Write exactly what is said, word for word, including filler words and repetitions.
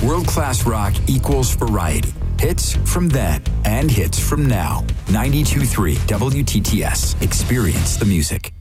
World-class rock equals variety. Hits from then and hits from now. ninety-two point three W T T S. Experience the music.